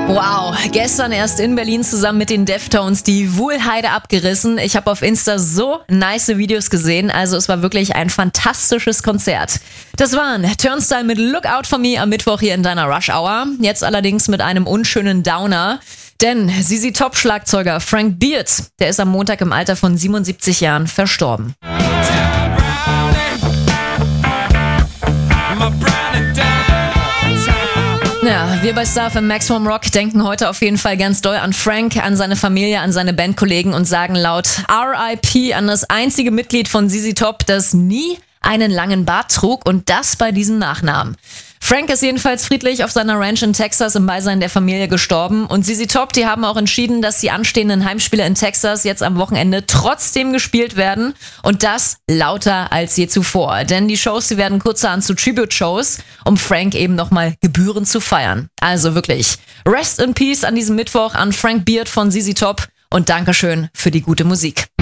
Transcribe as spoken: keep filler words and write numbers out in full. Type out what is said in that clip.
Wow, gestern erst in Berlin zusammen mit den Deftones die Wuhlheide abgerissen. Ich habe auf Insta so nice Videos gesehen, also es war wirklich ein fantastisches Konzert. Das waren Turnstile mit Look Out For Me am Mittwoch hier in deiner Rush Hour. Jetzt allerdings mit einem unschönen Downer. Denn Z Z Top-Schlagzeuger Frank Beard, der ist am Montag im Alter von siebenundsiebzig Jahren verstorben. Ja, wir bei Star F M Max vom Rock denken heute auf jeden Fall ganz doll an Frank, an seine Familie, an seine Bandkollegen und sagen laut R I P an das einzige Mitglied von Z Z Top, das nie einen langen Bart trug und das bei diesem Nachnamen. Frank ist jedenfalls friedlich auf seiner Ranch in Texas im Beisein der Familie gestorben und Z Z Top, die haben auch entschieden, dass die anstehenden Heimspiele in Texas jetzt am Wochenende trotzdem gespielt werden und das lauter als je zuvor. Denn die Shows, die werden kurzerhand zu Tribute-Shows, um Frank eben nochmal gebührend zu feiern. Also wirklich, Rest in Peace an diesem Mittwoch an Frank Beard von Z Z Top und Dankeschön für die gute Musik.